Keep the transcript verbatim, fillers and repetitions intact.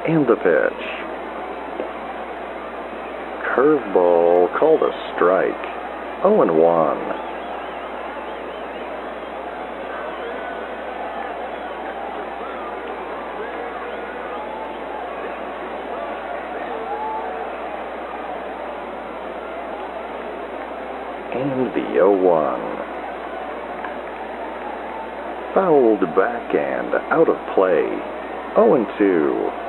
And the pitch. Curveball called a strike. oh and one. And the oh one. Fouled back and out of play. oh and two.